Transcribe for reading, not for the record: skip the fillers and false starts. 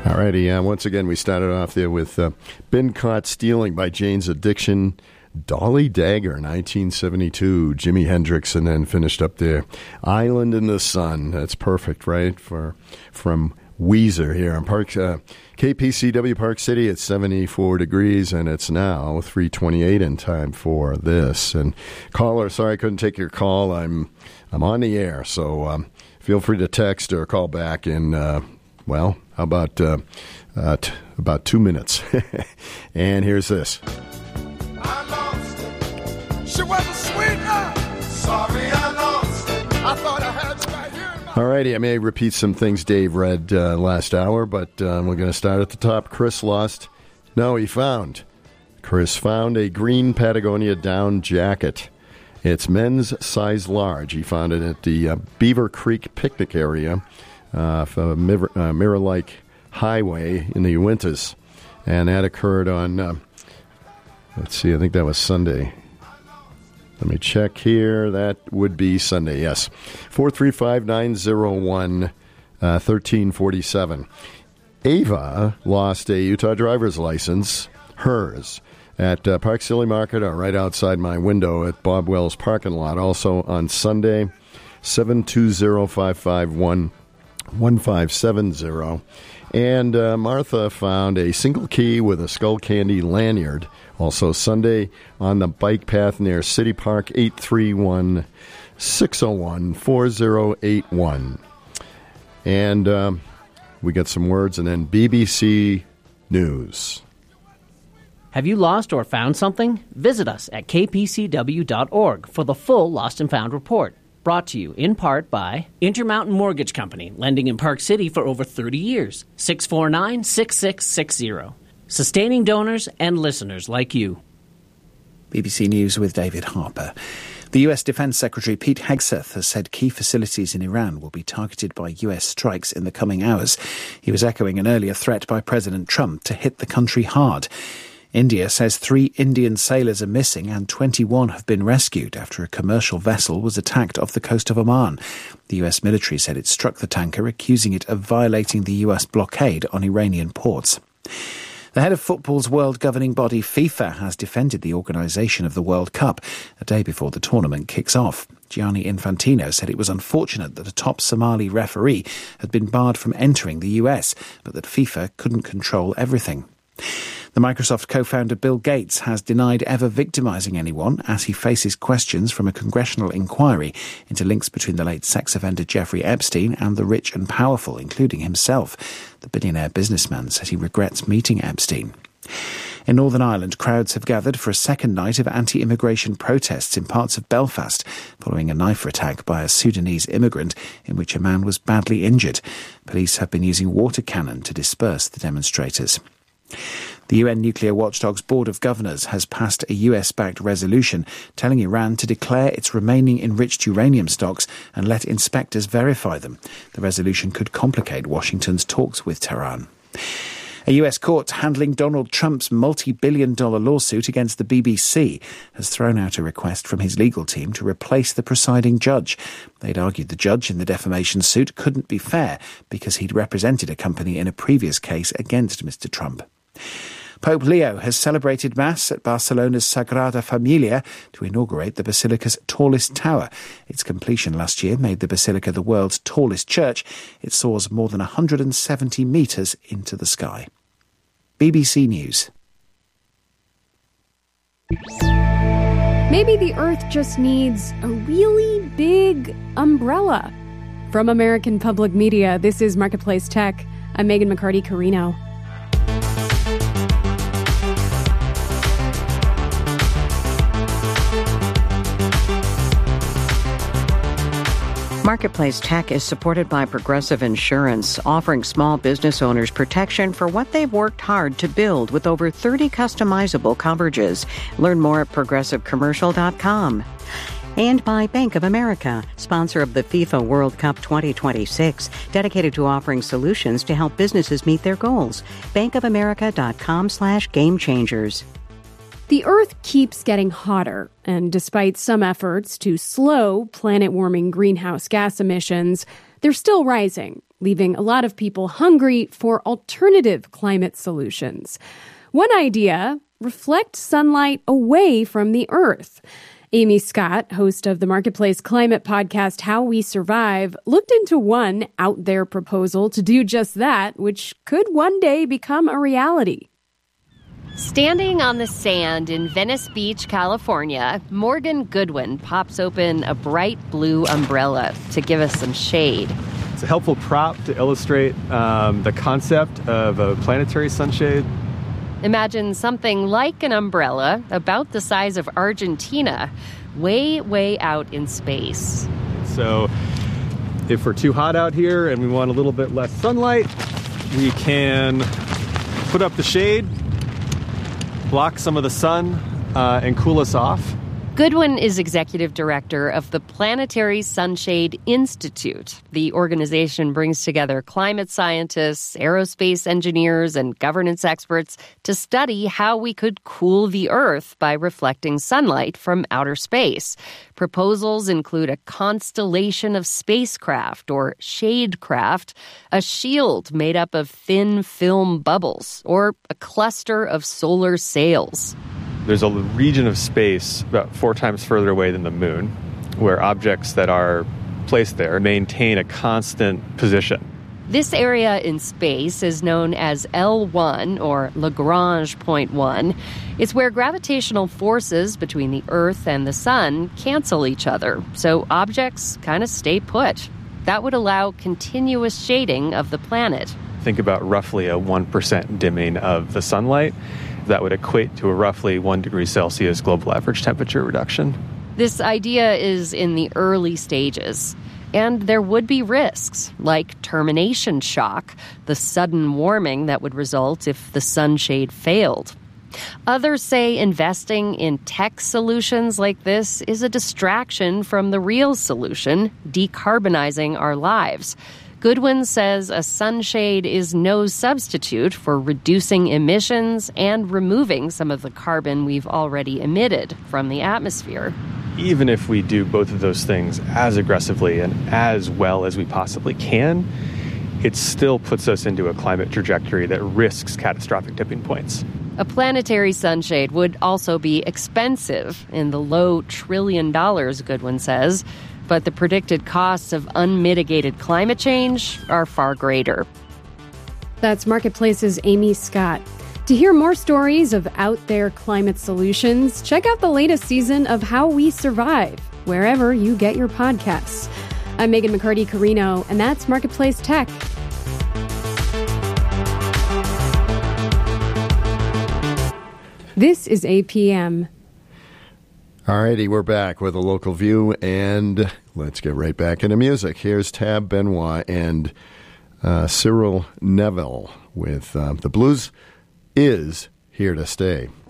Alrighty, once again, we started off there with Been Caught Stealing by Jane's Addiction, Dolly Dagger, 1972, Jimi Hendrix, and then finished up there, Island in the Sun. That's perfect, right, from Weezer here on KPCW Park City. It's 74 degrees, and it's now 3:28 in time for this. And caller, sorry I couldn't take your call. I'm on the air, so feel free to text or call back in, how about 2 minutes. And here's this. I lost. She was a sweetheart. Sorry I lost. I thought I had you right here. Alrighty, I may repeat some things Dave read last hour, but we're going to start at the top. Chris lost. No, he found. Chris found a green Patagonia down jacket. It's men's size large. He found it at the Beaver Creek picnic area for Mirror Lake Highway in the Uintas. And that occurred on, I think that was Sunday. Let me check here. That would be Sunday, yes. 435-901-1347. Ava lost a Utah driver's license, hers, at Park Silly Market, or right outside my window at Bob Wells parking lot. Also on Sunday, 720-551-1570. And Martha found a single key with a Skull Candy lanyard. Also Sunday on the bike path near City Park, 831-601-4081. And we got some words, and then BBC News. Have you lost or found something? Visit us at kpcw.org for the full Lost and Found report. Brought to you in part by Intermountain Mortgage Company, lending in Park City for over 30 years. 649-6660. Sustaining donors and listeners like you. BBC News with David Harper. The US Defense Secretary Pete Hegseth has said key facilities in Iran will be targeted by US strikes in the coming hours. He was echoing an earlier threat by President Trump to hit the country hard. India says 3 Indian sailors are missing and 21 have been rescued after a commercial vessel was attacked off the coast of Oman. The US military said it struck the tanker, accusing it of violating the US blockade on Iranian ports. The head of football's world governing body, FIFA, has defended the organisation of the World Cup a day before the tournament kicks off. Gianni Infantino said it was unfortunate that a top Somali referee had been barred from entering the US, but that FIFA couldn't control everything. The Microsoft co-founder Bill Gates has denied ever victimizing anyone as he faces questions from a congressional inquiry into links between the late sex offender Jeffrey Epstein and the rich and powerful, including himself. The billionaire businessman says he regrets meeting Epstein. In Northern Ireland, crowds have gathered for a second night of anti-immigration protests in parts of Belfast, following a knife attack by a Sudanese immigrant in which a man was badly injured. Police have been using water cannon to disperse the demonstrators. The UN Nuclear Watchdog's Board of Governors has passed a US-backed resolution telling Iran to declare its remaining enriched uranium stocks and let inspectors verify them. The resolution could complicate Washington's talks with Tehran. A US court handling Donald Trump's multi-billion-dollar lawsuit against the BBC has thrown out a request from his legal team to replace the presiding judge. They'd argued the judge in the defamation suit couldn't be fair because he'd represented a company in a previous case against Mr. Trump. Pope Leo has celebrated Mass at Barcelona's Sagrada Familia to inaugurate the Basilica's tallest tower. Its completion last year made the Basilica the world's tallest church. It soars more than 170 metres into the sky. BBC News. Maybe the Earth just needs a really big umbrella. From American Public Media, this is Marketplace Tech. I'm Megan McCarty-Carino. Marketplace Tech is supported by Progressive Insurance, offering small business owners protection for what they've worked hard to build with over 30 customizable coverages. Learn more at progressivecommercial.com. And by Bank of America, sponsor of the FIFA World Cup 2026, dedicated to offering solutions to help businesses meet their goals. bankofamerica.com/gamechangers. The Earth keeps getting hotter, and despite some efforts to slow planet-warming greenhouse gas emissions, they're still rising. leaving a lot of people hungry for alternative climate solutions. One idea: reflect sunlight away from the Earth. Amy Scott, host of the Marketplace climate podcast How We Survive, looked into one out there proposal to do just that, which could one day become a reality. Standing on the sand in Venice Beach, California, Morgan Goodwin pops open a bright blue umbrella to give us some shade. It's a helpful prop to illustrate the concept of a planetary sunshade. Imagine something like an umbrella, about the size of Argentina, way, way out in space. So if we're too hot out here and we want a little bit less sunlight, we can put up the shade, block some of the sun, and cool us off. Goodwin is executive director of the Planetary Sunshade Institute. The organization brings together climate scientists, aerospace engineers, and governance experts to study how we could cool the Earth by reflecting sunlight from outer space. Proposals include a constellation of spacecraft, or shadecraft, a shield made up of thin film bubbles, or a cluster of solar sails. There's a region of space about 4 times further away than the moon where objects that are placed there maintain a constant position. This area in space is known as L1, or Lagrange point 1. It's where gravitational forces between the Earth and the Sun cancel each other, so objects kind of stay put. That would allow continuous shading of the planet. Think about roughly a 1% dimming of the sunlight. That would equate to a roughly 1 degree Celsius global average temperature reduction. This idea is in the early stages, and there would be risks, like termination shock, the sudden warming that would result if the sunshade failed. Others say investing in tech solutions like this is a distraction from the real solution, decarbonizing our lives. Goodwin says a sunshade is no substitute for reducing emissions and removing some of the carbon we've already emitted from the atmosphere. Even if we do both of those things as aggressively and as well as we possibly can, it still puts us into a climate trajectory that risks catastrophic tipping points. A planetary sunshade would also be expensive, in the low $1 trillion, Goodwin says. But the predicted costs of unmitigated climate change are far greater. That's Marketplace's Amy Scott. To hear more stories of out there climate solutions, check out the latest season of How We Survive, wherever you get your podcasts. I'm Megan McCarty-Carino, and that's Marketplace Tech. This is APM. All righty, we're back with a local view, and let's get right back into music. Here's Tab Benoit and Cyril Neville with The Blues Is Here to Stay.